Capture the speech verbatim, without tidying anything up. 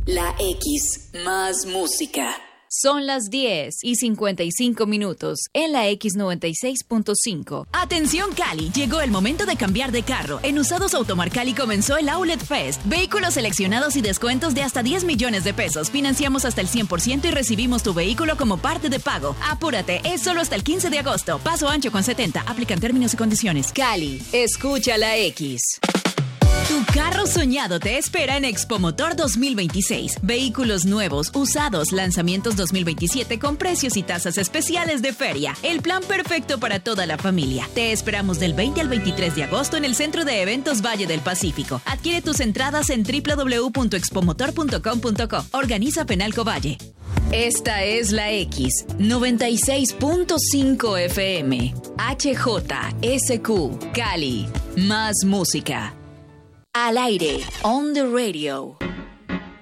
La X, más música. Son las diez y cincuenta y cinco minutos en la X noventa y seis punto cinco. Atención Cali, llegó el momento de cambiar de carro. En Usados Automar Cali comenzó el Outlet Fest. Vehículos seleccionados y descuentos de hasta diez millones de pesos. Financiamos hasta el cien por ciento y recibimos tu vehículo como parte de pago. Apúrate, es solo hasta el quince de agosto. Paso ancho con setenta. Aplican términos y condiciones. Cali, escucha la X. Tu carro soñado te espera en Expo Motor dos mil veintiséis. Vehículos nuevos, usados, lanzamientos dos mil veintisiete con precios y tasas especiales de feria. El plan perfecto para toda la familia. Te esperamos del veinte al veintitrés de agosto en el Centro de Eventos Valle del Pacífico. Adquiere tus entradas en doble u doble u doble u punto expomotor punto com punto co. Organiza Penalco Valle. Esta es la X noventa y seis punto cinco F M. H J S Q, Cali. Más música. Al aire, on the radio.